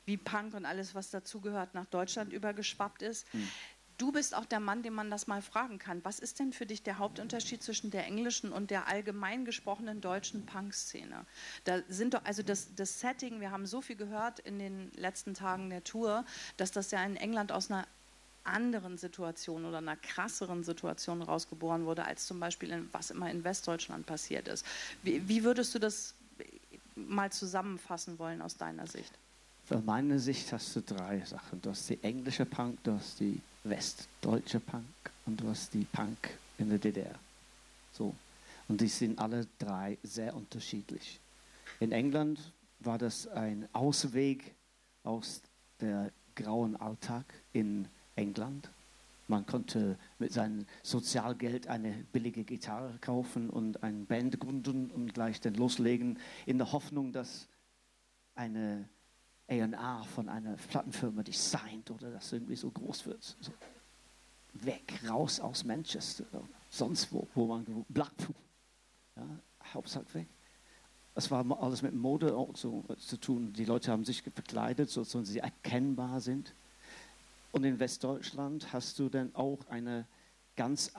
wie Punk und alles, was dazugehört, nach Deutschland übergeschwappt ist. Du bist auch der Mann, den man das mal fragen kann. Was ist denn für dich der Hauptunterschied zwischen der englischen und der allgemein gesprochenen deutschen Punk-Szene? Da sind doch, also das Setting, wir haben so viel gehört in den letzten Tagen der Tour, dass das ja in England aus einer anderen Situation oder einer krasseren Situation rausgeboren wurde, als zum Beispiel, was immer in Westdeutschland passiert ist. Wie würdest du das mal zusammenfassen wollen aus deiner Sicht? Aus meiner Sicht hast du 3 Sachen. Du hast die englische Punk, du hast die westdeutsche Punk und du hast die Punk in der DDR. So. Und die sind alle 3 sehr unterschiedlich. In England war das ein Ausweg aus der grauen Alltag in England. Man konnte mit seinem Sozialgeld eine billige Gitarre kaufen und eine Band gründen und gleich dann loslegen, in der Hoffnung, dass eine A&R von einer Plattenfirma dich signed oder das irgendwie so groß wird. So. Weg, raus aus Manchester oder sonst wo man Blackpool. Ja, Hauptsache weg. Es war alles mit Mode auch so zu tun. Die Leute haben sich verkleidet, so dass sie erkennbar sind. Und in Westdeutschland hast du dann auch eine ganz